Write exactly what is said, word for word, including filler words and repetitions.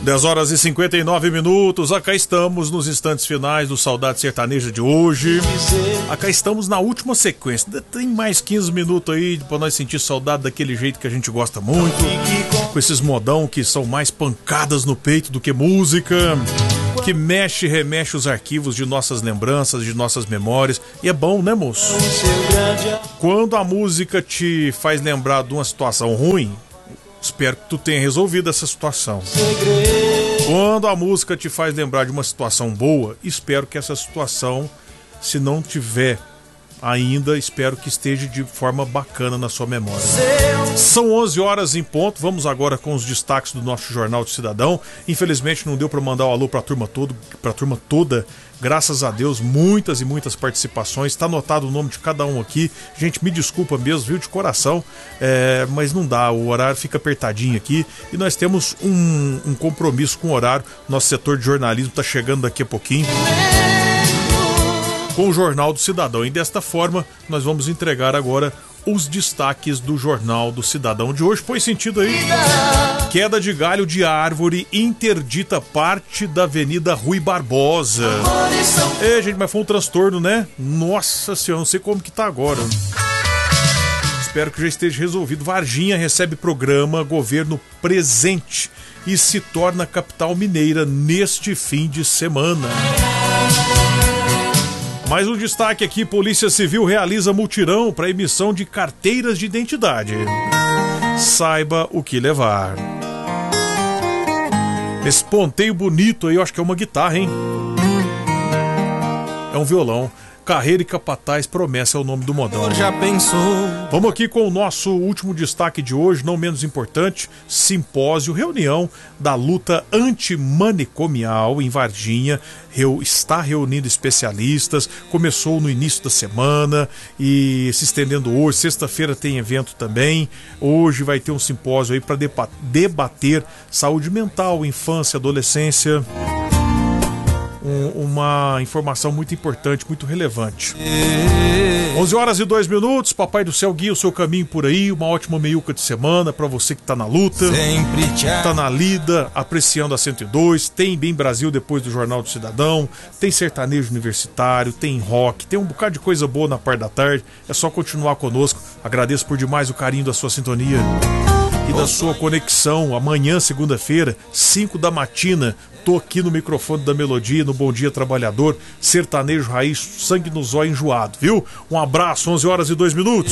dez horas e cinquenta e nove minutos, acá estamos nos instantes finais do Saudade Sertaneja de hoje. Acá estamos na última sequência. Tem mais quinze minutos aí pra nós sentir saudade daquele jeito que a gente gosta muito, com esses modão que são mais pancadas no peito do que música, que mexe e remexe os arquivos de nossas lembranças, de nossas memórias. E é bom, né, moço? Quando a música te faz lembrar de uma situação ruim, espero que tu tenha resolvido essa situação. Quando a música te faz lembrar de uma situação boa, espero que essa situação, se não tiver ainda, espero que esteja de forma bacana na sua memória. São onze horas em ponto, vamos agora com os destaques do nosso Jornal do Cidadão. Infelizmente não deu para mandar um alô para a turma toda, para a turma toda. Graças a Deus, muitas e muitas participações. Está anotado o nome de cada um aqui. Gente, me desculpa mesmo, viu, de coração, é, mas não dá, o horário fica apertadinho aqui e nós temos um, um compromisso com o horário. Nosso setor de jornalismo está chegando daqui a pouquinho com o Jornal do Cidadão. E desta forma, nós vamos entregar agora os destaques do Jornal do Cidadão de hoje. Põe sentido aí. Queda de galho de árvore interdita parte da Avenida Rui Barbosa. É, gente, mas foi um transtorno, né? Nossa senhora, não sei como que tá agora. Espero que já esteja resolvido. Varginha recebe programa Governo Presente e se torna capital mineira neste fim de semana. Mais um destaque aqui: Polícia Civil realiza mutirão para emissão de carteiras de identidade. Saiba o que levar. Esse ponteio bonito aí, eu acho que é uma guitarra, hein? É um violão. Carreira e Capataz, promessa é o nome do modão. Já pensou? Vamos aqui com o nosso último destaque de hoje, não menos importante: simpósio, reunião da luta antimanicomial em Varginha. Está reunindo especialistas, começou no início da semana e se estendendo hoje. Sexta-feira tem evento também. Hoje vai ter um simpósio aí para debater saúde mental, infância, adolescência. Um, uma informação muito importante, muito relevante. onze horas e dois minutos, Papai do Céu guia o seu caminho por aí. Uma ótima meiuca de semana para você que tá na luta, tá na lida, apreciando a cento e dois. Tem Bem Brasil depois do Jornal do Cidadão, tem sertanejo universitário, tem rock, tem um bocado de coisa boa na parte da tarde. É só continuar conosco. Agradeço por demais o carinho da sua sintonia e da sua conexão. Amanhã, segunda-feira, cinco da matina, tô aqui no microfone da Melodia, no Bom Dia Trabalhador, sertanejo raiz, sangue no zóio enjoado, viu? Um abraço, onze horas e dois minutos.